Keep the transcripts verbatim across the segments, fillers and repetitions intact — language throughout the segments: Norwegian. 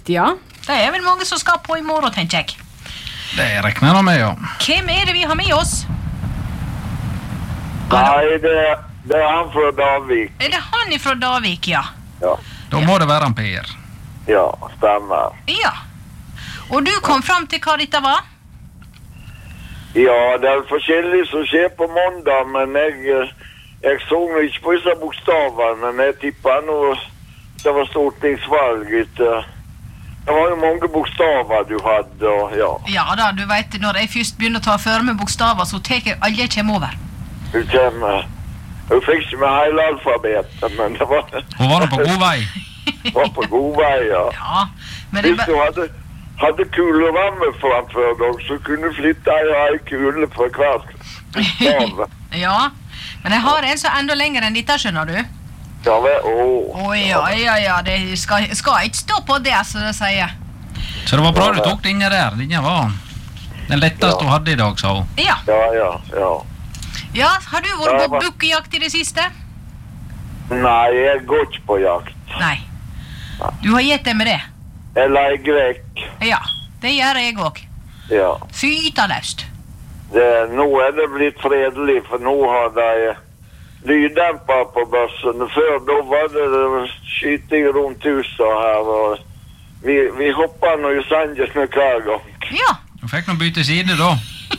Flott, ja. Det er vel mange som skal på i morgen, tenker jeg. Det regner jeg med, ja. Hvem er det vi har med oss? Nei, det, det er han fra Davik. Er det han fra Davik, ja? Ja. Da må det være han Per. Ja, stemmer. Ja. Og du kom fram til hva dette var? Ja, det er forskjellig som skjer på måndag, men jeg, jeg så nå ikke på disse bokstavene, men jeg tippet nå det var stortingsvalg etter. Det var jo mange bokstaver du hadde, og ja. Ja da, du vet, når jeg først begynner å ta føre med bokstaver, så tenker jeg alle kommer over. Du kommer, hun fikk ikke med hele alfabetet, men det var... Hun var på god vei. var på god vei, ja. Ja, men det... Hvis du hadde, hadde kuleramme framfor deg, så kunne du flytte ei kule fra hvert bokstav. Ja, men jeg har en som er enda lenger enn dette, skjønner du? Ja, vel, åh. Å, ja, ja, ja, det skal, skal ikke stå på det, så det sier. Så det var bra du tok denne der. Denne var den letteste Ja. du hadde i dag, sa hun. Ja. Ja, ja, ja. Ja, har du vært Ja, på hva- bukkejakt i det siste? Nei, jeg går ikke på jakt. Nei. Du har gitt deg med det? Jeg leger vekk. Ja, det gjør jeg også. Ja. Fytaløst. Det, nå er det blitt fredelig, for nå har de lyddemper på bøssen. Før da var det skyting rundt huset her, og vi, vi hopper nå i sangen med hver gang. Ja. Du fikk nå bytte side da.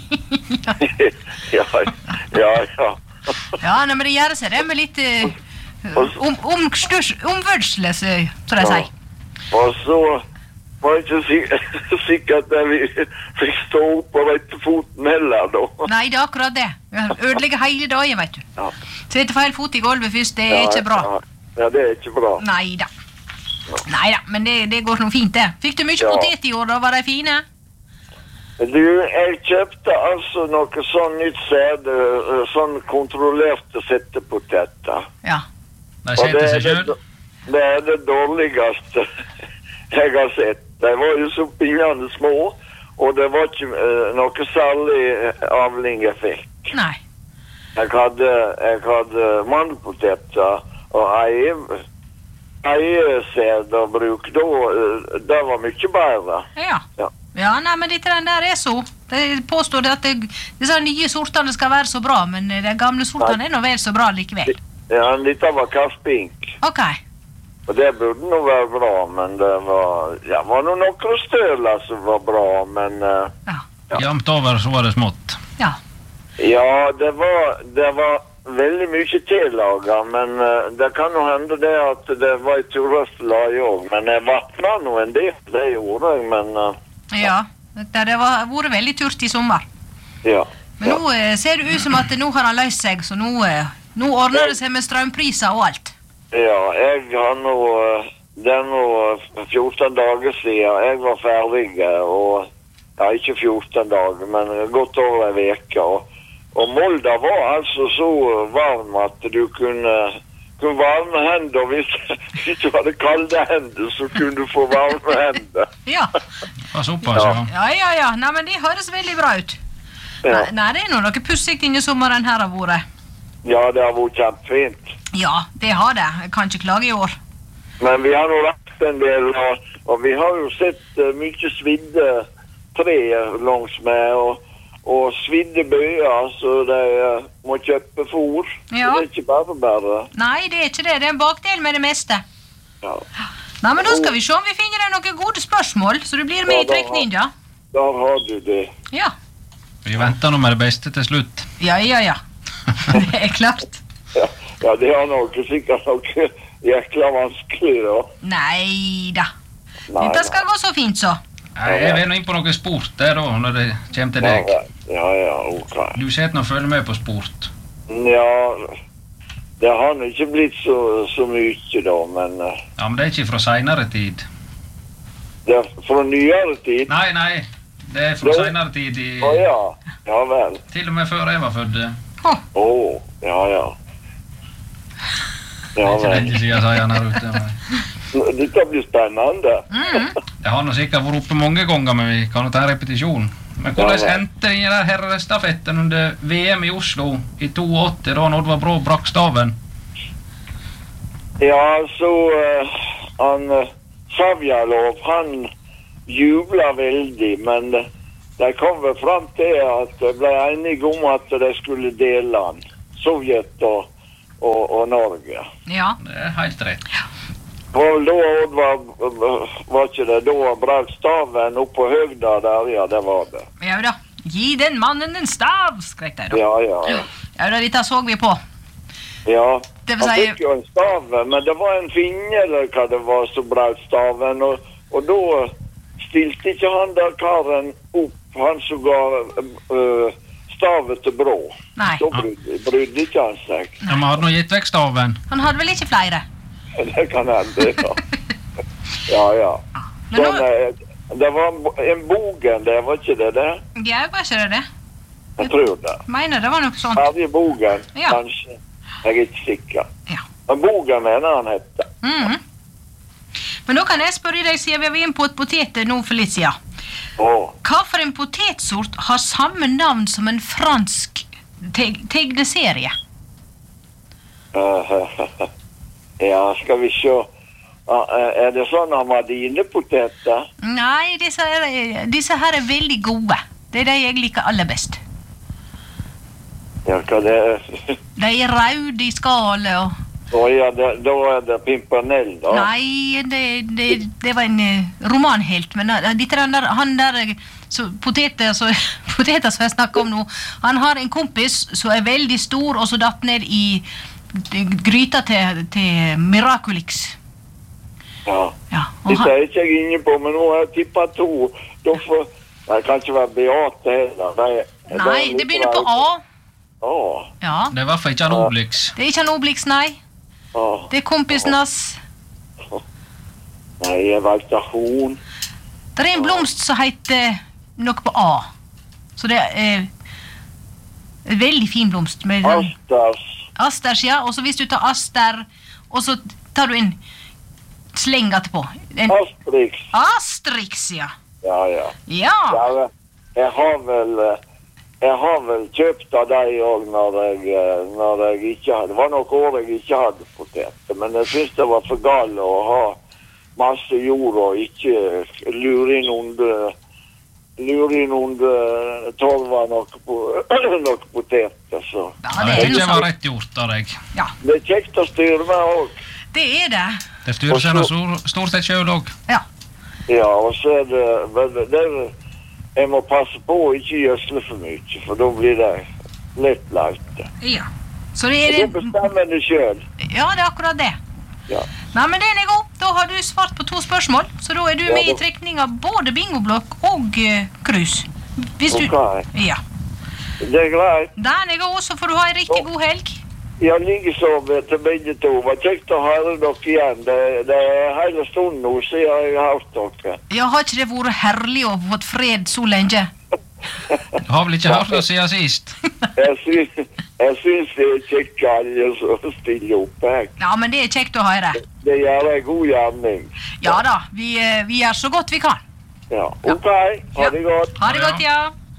ja, ja, ja. Ja, nei, men det gjør seg det med litt uh, om, omstørs, omvørsle, så det sier. Og så var det ikke sik sikkert at vi fikk stå opp på rette foten heller da. Nei, det er akkurat det. Ødelegger hele dagen, vet du. Ja. Sette feil fot i gulvet først, det er Ja, ikke bra. Ja, ja, det er ikke bra. Neida. Neida, men det, det går noe fint det. Fikk du mye Ja. potet i år da, var de fine? Du, jeg kjøpte altså noe sånn nytt sæde, eh, sånn kontrollerte settepoteter. Ja. De Og setter det er seg selv. det, det er det dårligste jeg har sett. De var jo så pinnende små, og det var ikke eh, noe særlig eh, avling jeg fikk. Nei. Jeg hadde, jeg hadde mandelpoteter og ei, eiesæd å bruke, da, eh, det var mye bedre. Ja. Ja. Ja, nei, men dette den der er så. De påstår det at det, disse nye sortene skal være så bra, men de gamle sortene er nå vel så bra likevel. Ja, dette var kaffpink. Ok. Og det burde nå være bra, men det var, ja, var nå noen støler som var bra, men eh, Ja. Jamt over så var det smått. Ja. ja, det var, det var veldig mye tillaget, men eh, det kan jo hende det at det var i turrøstelaget også, men jeg vattnet nå en del, det gjorde jeg, men eh, Ja. Det det var vært veldig turt i sommer. ja. Men ja. nå eh, ser det ut som at nå har han løst seg, så nå, eh, nå ordner det seg med strømpriser og alt. Ja, jeg har nå, eh, det er nå fjorten dager siden jeg var ferdig, og ja, ikke fjorten dager, men godt over en veke, og, og Molda var altså så varm at du kunne, kunne varme hender, hvis, hvis du hadde kalde hender, så kunne du få varme hender. Ja. Det var såpass, ja. Ja, ja, ja. Nei, men det høres veldig bra ut. Ja, Nei, nei, det er noe pussigt inni sommeren her har vært. ja det har vært kjempefint. Ja, det har det. Jeg kan ikke klage i år. Men vi har nå vært en del, og, og vi har jo sett uh, mye svidde tre langs med, og, og svidde bøyer, så de uh, må kjøpe fôr. Ja. Det er ikke bare bare. Nei, det er ikke det. Det er en bakdel med det meste. Ja. Nei, men da skal vi se om vi finner deg noen gode spørsmål, så du blir med Ja, i da trekning, da. Der har du det. Ja. Vi venter nå med det beste til slutt. Ja, ja, ja. Det er klart. Ja, ja det har noe sikkert noe jækla vanskelig da. Nei da. Nei, Dette skal gå så fint, så. Nei, jeg vil nå inn på noe sport der da, når det kommer til deg. Ja, ja, ok. Du sitter nå og følger med på sport. Ja, det har nå ikke blitt så, så mye da, men uh, Ja, men det er ikke fra senere tid. det er fra nyere tid. Nei, nei, det er fra Jo. senere tid i... Å ja, ja vel. Til og med før jeg var født. Åh, Å, ja, ja. Det Ja er ikke vel. lenge siden, sier han her ute. men Dette blir spennende. Det har nå sikkert vært oppe mange ganger, men vi kan jo ta en repetisjon. Men hvordan Ja, vel. endte denne der herrestafetten under V M i Oslo i åttito, da Oddvar Brå brakk staven? Ja, så uh, han uh, Savjalov, han jubla veldig, men de kom vel fram til at de ble enige om at de skulle dele han. Sovjet og, og, og Norge. Ja. Det er helt rett. Og da var, var ikke det, da brøt staven opp på høgda der, ja, det var det. Ja da. Gi den mannen en stav, skrek de da. Ja, ja, ja. Ja da, dette så vi på. Ja, Det han vil si- fikk jo en stave, men det var en finger eller hva det var som brøt staven, og, og da stilte ikke han der karen opp, han som ga uh, stavet til brå. Nei. Da brydde, brydde ikke han seg. De hadde nå gitt vekk staven. Han hadde vel ikke flere? Det kan hende, ja. Ja, ja. Men nå- Sånn, eh, det var en bo- en bogen, det var ikke det det? Ja, var ikke det det? Jeg tror det. Mener det var noe sånt. Ferdig bogen, Ja. kanskje. Jeg er ikke sikker. Ja. Men bogen mener han hette. Mhm. Men da kan jeg spørre deg, siden vi var inne på et potet nå for litt siden. Åh. Hva for en potetsort har samme navn som en fransk te tegneserie? Uh, ja, skal vi se. Ah, eh, er det sånn Amadine-poteter? Nei, disse, er, disse her er veldig gode. Det er de jeg liker aller best. Ja, hva det er? De er røde i skallet og... Å ja, det, da er det Pimpernell, da. Nei, det, det, det var en eh, romanhelt, men uh, dette er den der, han der eh, så, poteter, så, poteter som jeg snakker om nå, han har en kompis som er veldig stor, og så datt ned i i gryta til, til Miraculix. Ja. Ja, og Dette han, er ikke jeg inne på, men nå har jeg tippet to. Da får... Det kan ikke være Beate heller. De, nei, det begynner på A. Åh. Ja, Det er i hvert fall ikke en Obelix. det er ikke en Obelix, nei. Åh. Det er kompisen hans. Nei, jeg valgte horn. Det er en blomst som heter noe på A. Så det er en veldig fin blomst. Med sånn- Asters. Asters, ja. Og så hvis du tar aster, og så tar du inn sleng etterpå. En Asterix. Asterix, ja. Ja, ja. Ja. Ja, jeg har vel... eh, Jeg har vel kjøpt av deg også når jeg, eh, når jeg ikke hadde... Det var nok år jeg ikke hadde poteter, men jeg synes det var for gale å ha masse jord og ikke lure inn under... Lure inn under torva noe, på, noe poteter, så... Ja, Ja, det det er jo ikke var sånn. rett gjort av deg. Ja, Det er kjekt å styre med også. det er det. Det styrer seg nå stor- stort sett selv også. Ja. Ja, og så er det... vel, det er, jeg må passe på å ikke gjødsle for mye, for da blir det lett laute. Ja. Så det Og er da det... bestemmer det selv. Ja, det er akkurat det. Ja. Nei, men den er god. Da har du svart på to spørsmål, så da er du Ja, med i da- trekning av både bingoblokk og uh, krus. Hvis du... Ok. Ja. Det er greit. Den er god, så får du ha en riktig god helg. Jeg ligger så til begge to. Det var kjekt å høre dere igjen. Det, det er hele stunden nå siden jeg har hørt dere. Ja, har ikke det vært herlig å få fred så lenge? Du har vel ikke hørt det siden sist? Jeg syns, jeg syns det er kjekt alle som stiller opp her. Ja, men det er kjekt å høre. Det gjør en god gjerning. Ja da, vi, eh, vi gjør så godt vi kan. Ja, ok. Ha det godt. Ha det Ja, godt, ja.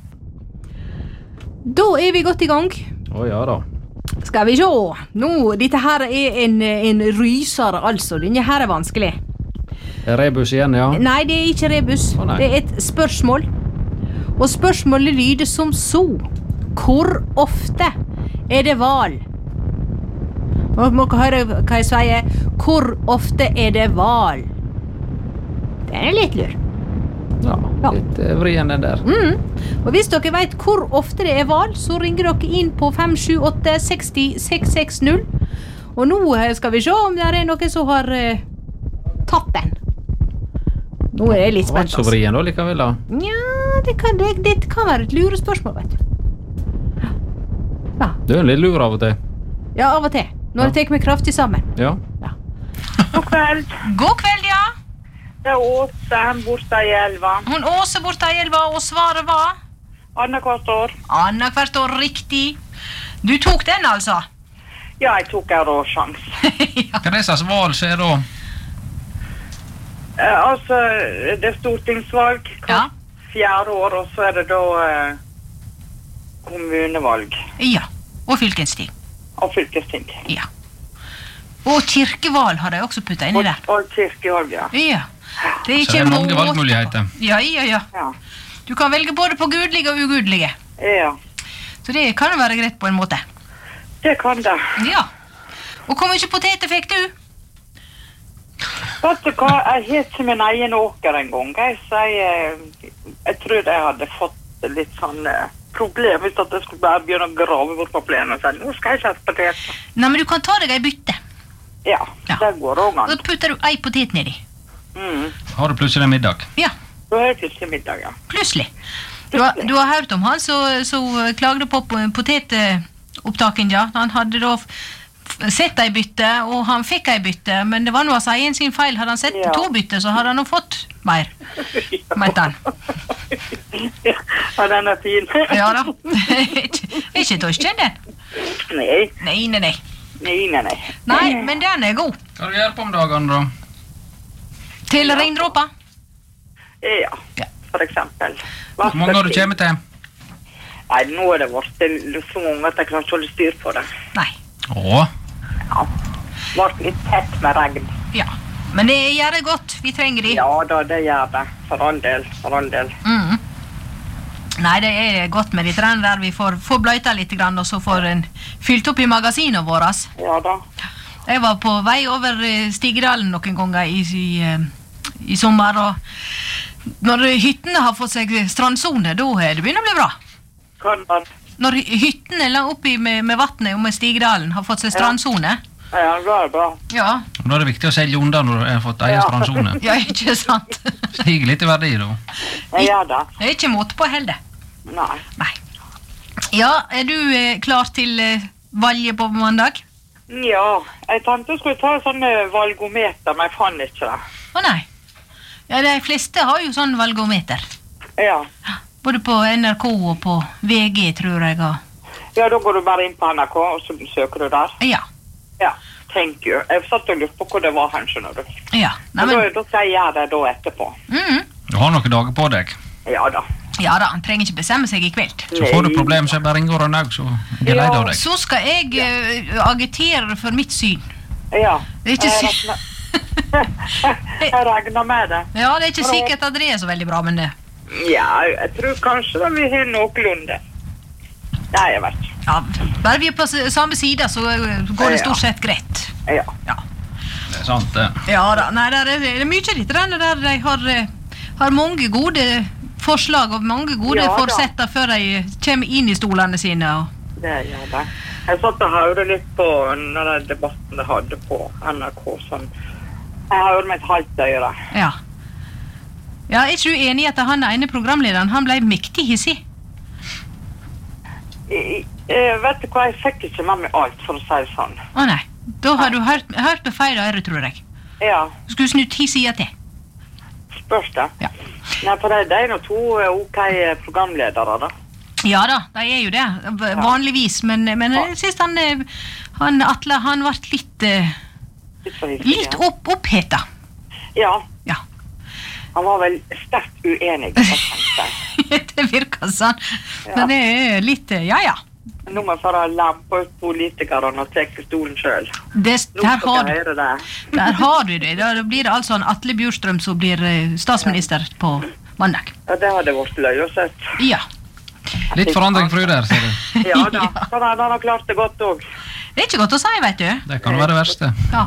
Da er vi godt i gang. Å ja da. Skal vi se. Nå, dette her er en, en ryser, altså. Denne her er vanskelig. Rebus igjen, ja. Nei, det er ikke rebus. Å, nei. Det er et spørsmål. Og spørsmålet lyder som så. Hvor ofte er det val? Nå må dere høre hva jeg sier. Hvor ofte er det val? Den er litt lur. Ja, Ja. litt eh, vrien den der. Mm. Og hvis dere vet hvor ofte det er val, så ringer dere inn på fem sju åtte seks null seks seks null. Og nå eh, skal vi se om det er noen som har eh, tatt den. Nå er jeg litt Det var spent. ikke så vrien da likevel da. Ja, det kan, det, det kan være et lurespørsmål, vet du. Ja, Du er litt lur av og til. ja av og til. Når jeg tar meg kraftig sammen. Ja. God kveld. God kveld, ja. Det er Åse borte i elva. Hun Åse borte i elva, og svaret var Annethvert år. annethvert år, riktig. Du tok den, altså? Ja, jeg tok en råsjans. Ja. Hva er det slags valg som er da? Eh, altså, det er stortingsvalg Ja. fjerde år, og så er det da eh, kommunevalg Ja. Og fylkesting. og fylkesting. Ja. Og kirkeval har de også puttet inn i Og, der. og kirkevalg, ja. Ja. Det er Så det ikke er mange måte. valgmuligheter. Ja, ja, ja. Ja. Du kan velge både på gudelige og ugudelige. Ja, Så det kan jo være greit på en måte. det kan det. Ja. Og hvor mye poteter fikk du? Vet du hva, jeg har ikke min egen åker en gang. Jeg, så jeg, eh, jeg tror jeg hadde fått litt sånn eh, problem hvis at jeg skulle bare begynne å grave bort på plenen og si, nå skal jeg ikke ha poteter. Nei, men du kan ta deg ei bytte. Ja, Ja. det går også an. Så putter du ei potet nedi. Mm. Har du plutselig middag? Ja, Da er det plutselig middag, ja. plutselig. Du har, du har hørt om han som klagde på potetopptaken, ja. Han hadde da f- sett ei bytte, og han fikk ei bytte, men det var noe hans egen sin feil. Hadde han sett Ja. to bytter, så hadde han nå fått mer, mente han. Ja, den er fin. Ja da. Er ikke til å kjenne den? Nei, Nei, nei, nei. nei, nei, nei. Nei, men den er god. Hva gjør du på om dagene, da? Til regndråper. Ja, Ja. for eksempel. Hvor mange har du kommet til? Nei, nå er det vårt så mange at jeg klarer ikke å holde styr på det. Nei. Å, Ja, vårt litt tett med regn. Ja. Men det gjør det godt. Vi trenger de. Ja da, det gjør det. For all del, for all del. Mm. Nei, det er godt med de trærne der vi får, får bløyta litt, grann, og så får en fylt opp i magasinene våre. Ja da. Jeg var på vei over eh, Stigedalen noen ganger i, i, eh, i sommer, og når hyttene har fått seg strandsone, da er det begynner å bli bra. Kan man... Når hyttene la oppi med, med vattnet og med Stigedalen har fått seg strandsone, Ja, det er bra. ja, og da er det viktig å selge unna når du har fått egen Ja. strandsone. ja, ikke sant? Stiger litt i verdi, da. Jeg gjør det. Det er ikke måte på heller. Nei. Nei. Ja, er du eh, klar til eh, valget på mandag? Ja, jeg tenkte jeg skulle ta sånn eh, valgometer, men jeg fant ikke det. Å nei. Ja, de fleste har jo sånn valgometer. Ja. Både på N R K og på V G, tror jeg. Og... Ja, da går du bare inn på N R K, og så søker du der. Ja. Ja, thank you. Jeg satt og lurte på hvor det var hen, skjønner du. Ja. Nei, Men da, men, da skal jeg gjøre det da etterpå. mm, Du har noen dager på deg. Ja da. ja da, han trenger ikke bestemme seg i kveld. Så får du problem, så jeg bare ringer og så er jeg lei av deg. Så skal jeg eh, agitere for mitt syn. Ja. Det er ikke jeg si- regner, jeg regner med det. Ja, det er ikke sikkert at det er så veldig bra, men det... Ja, jeg tror kanskje da vi har noenlunde. Nei, jeg vet ikke. Ja, bare vi er på s- samme side, så eh, går det stort sett greit. Ja. Ja. Det er sant, det. Ja da, nei, det er, det er mye ditt der, der de har, eh, har mange gode forslag og mange gode Ja da. forsetter før de kommer inn i stolene sine. Og... Det gjør det. Jeg satt og hørte litt på denne debatten de hadde på N R K. Sånn. Jeg hørte med et halvt øre. Ja. Ja, er ikke du enig i at han ene programlederen, han ble mektig hissig? Jeg, jeg, vet du hva, jeg fikk ikke med meg alt, for å si det sånn. Å nei, da har du hørt, hørt med feil øre, tror jeg. Ja, Du skulle snutt ti sider til. spørs det. Ja. Nei, for det, det er jo to eh, ok programledere, da. Ja da, de er jo det, v- vanligvis, men, men jeg synes han, eh, han Atle, han ble litt, eh, Litt for hyggelig, litt ja. opp, oppheta. Ja, Ja, han var vel sterkt uenig, kan jeg si. det virker sånn. Ja. Men det er litt, eh, ja ja. Nå må jeg få lempe ut politikerne og ta stolen selv. Det, Nå der, skal har du, jeg høre det. der har du det. Da blir det altså en Atle Bjurstrøm som blir eh, statsminister på mandag. Ja, det hadde vært løy å sett. Ja, Litt forandring fra der, ser du. Ja da, kan han han har klart det godt også. det er ikke godt å si, vet du. Det kan være det verste. Ja.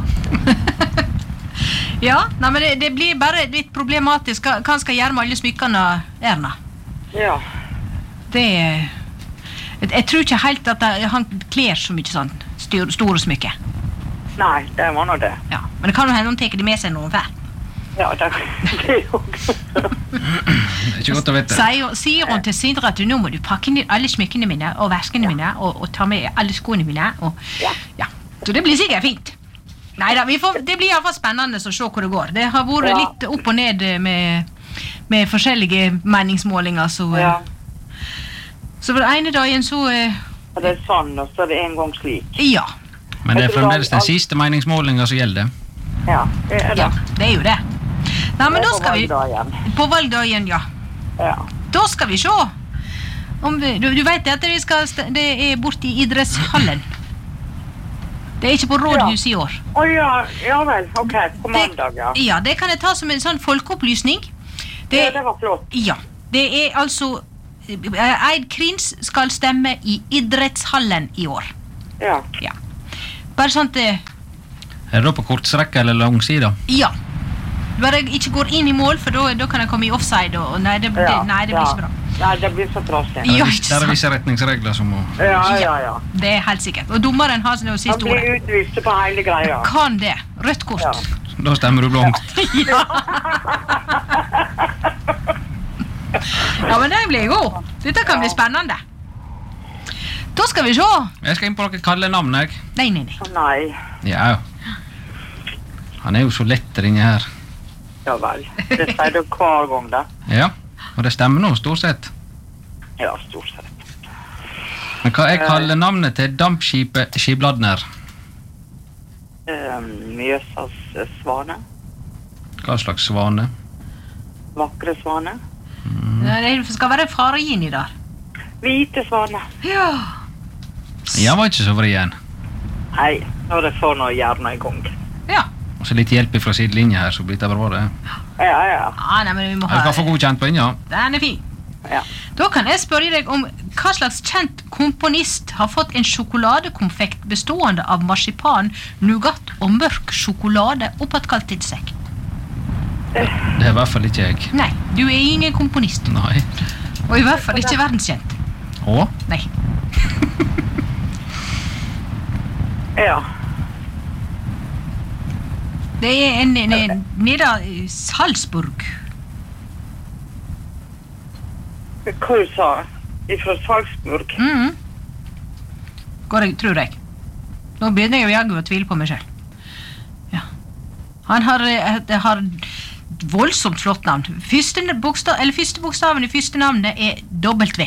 Ja, nei, men det, det blir bare litt problematisk. Hva hva han skal gjøre med alle smykkene, Erna? Ja, Det jeg, jeg tror ikke helt at det, han kler så mye sånn styr, store smykker. nei, det var nå det. Ja, men det kan jo hende hun tar det med seg noen fær. Ja, det, det er jo Det er ikke godt å vite. Sier, sier hun til Sindre at nå må du pakke ned alle smykkene mine og veskene mine og, og ta med alle skoene mine. Og, Ja. ja. Så det blir sikkert fint. Neida, vi får, det blir i hvert fall spennende å se hvor det går. Det har vært Ja. litt opp og ned med, med forskjellige meningsmålinger. Så, eh, Ja, så for den ene dagen så eh, og det er sånn, og så er det en gang slik. ja. Men det er fremdeles den siste meningsmålinga som gjelder. Ja, det er det. ja, det er jo det. Nei, men Det er da på skal vi valgdagen. på valgdagen, ja. Ja. Da skal vi se om vi, du, du vet at vi skal, st- det er borte i idrettshallen. Det er ikke på rådhus i år. Å ja, ja vel, ok, på mandag, ja. Det, ja, det kan jeg ta som en sånn folkeopplysning. Det, Ja, det var flott. Ja, det er altså Eid Krins skal stemme i idrettshallen i år. Ja. Ja. Bare sånn at det, Er det da på kortstrekka eller langsida? ja. Bare jeg ikke går inn i mål, for da, da kan jeg komme i offside, og nei, det, det, Ja, nei, det blir ja. ikke bra. Nei, det blir så trassig. Ja, Der ikke er sant. visse retningsregler som må... Ja, ja, ja. Det er helt sikkert. Og dommeren har det Han siste blir ordet. utvist på hele greia. Kan det. Rødt kort. Ja. Da stemmer du blankt. Ja. Ja, men den blir god. Dette kan bli spennende. Da skal vi se. Jeg skal inn på noen kalde navn, jeg. Nei, nei, nei. Å nei, Ja. Han er jo så lett inni her. ja vel. Det sier du hver gang da. Ja, og det stemmer nå, stort sett. Ja, stort sett. Men hva er kallenavnet til dampskipet Skibladner? Um, Mjøsas eh, svane. Hva slags svane? Vakre svane. Ja, det skal være fargin i der. Hvite svane. Ja. Ja, var ikke så vrien. Nei, når jeg får noe hjerne i gang. Ja. Og så litt hjelp fra sidelinja her, så blir det bra det. Ja, ja, Ah, nei, men vi må Jeg ha... skal få godkjent på inn, ja. Den er fin. ja. Da kan jeg spørre deg om hva slags kjent komponist har fått en sjokoladekonfekt bestående av marsipan, nougat og mørk sjokolade oppattkalt til seg. Det er i hvert fall ikke jeg. Nei, du er ingen komponist. Nei. Og i hvert fall ikke verdenskjent. Å? Nei. Ja. Det er en, en, en nede i Salzburg. Hva du sa? Ifra Salzburg. Mhm. Går jeg, tror jeg. Nå begynner jeg jo jaggu å tvile på meg selv. Ja. Han har, eh, det har voldsomt flott navn. Første bokstav, eller første bokstaven i første navnet er W.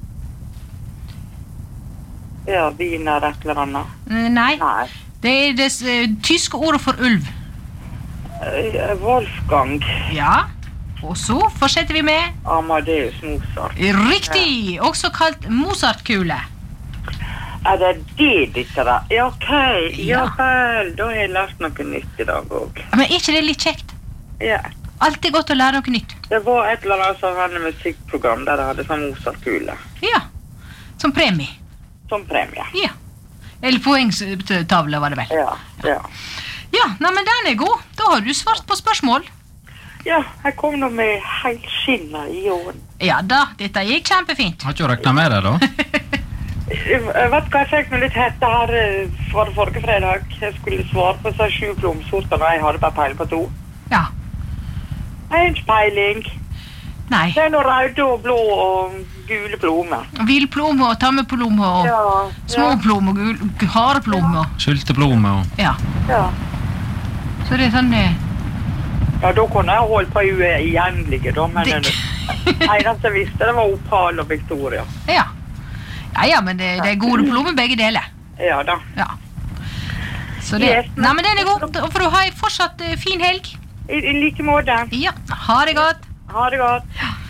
Ja, Wiener et eller annet. Eh, Nei, Nei. det er det eh, tyske ordet for ulv. Eh, Wolfgang Ja. Og så fortsetter vi med Amadeus Mozart. riktig, også kalt Mozartkule. Er det det dette da? Ja, ok. Ja, Ja. vel. Da har jeg lært noe nytt i dag også. Men er ikke det litt kjekt? Ja. Alltid godt å lære noe nytt. Det var et eller annet som hadde musikkprogram der jeg hadde sånn Mozart-kule. Ja, som premie. Som premie. Ja. Eller poengtavle var det vel. Ja, ja. Ja, nei, men den er god. Da har du svart på spørsmål. Ja, jeg kom nå med heilskinna i åen. Ja da, dette gikk kjempefint. Har ikke regnet med det, da? Jeg vet hva, jeg fikk nå litt hette her eh, for forrige fredag. Jeg skulle svare på seg sju blomsorter, og jeg hadde bare peiling på to. Ja. Jeg har ikke peiling. Nei. Det er noe røde og blå og gule blommer. Villplomme og tammeplomme og Ja, småplomme og gul- hareplomme. og- Sylteplomme og... Ja. ja. Så det er sånn eh, Ja, da kunne jeg holdt på uendelige, da, men Det- det eneste jeg visste, det var Opal og Victoria. Ja. Ja, ja, men det, det er gode plommer begge deler. Ja da. Ja. Så det... Yes, men- Nei, men den er god. Og for å ha en fortsatt eh, fin helg. I, i like måte. Ja, ha det godt. Ha det godt.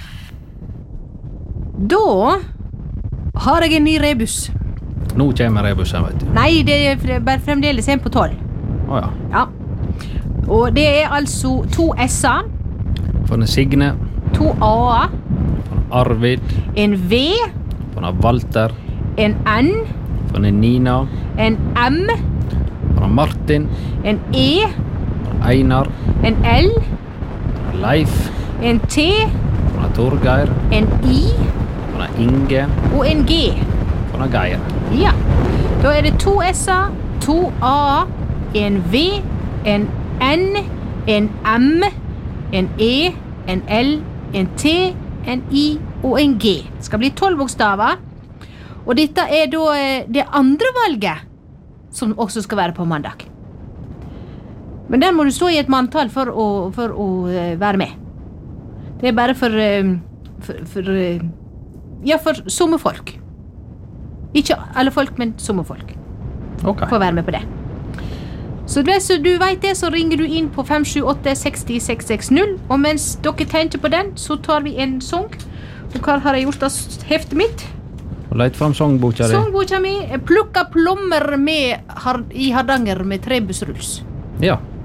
Da har jeg en ny rebus. Nå kommer rebusen, vet du. Nei, det er fre- bare fremdeles en på tolv. Å ja. Ja. Og det er altså to S-er, For en Signe, to A-er, for en Arvid, en V, for en Walter, en N, for en Nina, en M, for en Martin, en E, for en Einar, en L, for en Leif, en T, for en Torgeir, en I for en Inge, og en G. for en Geir. Ja. Da er det to S-er, to A-er, en V, en N, en M, en E, en L, en T, en I og en G. Det skal bli tolv bokstaver. Og dette er da eh, det andre valget som også skal være på mandag. Men der må du stå i et manntall for å, for å eh, være med. Det er bare for, eh, for, for eh, ja, for sommerfolk. Ikke alle folk, men sommerfolk. Ok. Får være med på det. Så det, så du vet det, så ringer du inn på fem sju åtte seks null seks seks null. Og mens dere tenker på den, så tar vi en sang. Og hva har jeg gjort av heftet mitt? Og Leit fram songboka di. Songboka mi, plukka plommer med, har- i Hardanger med trebussruls. Ja.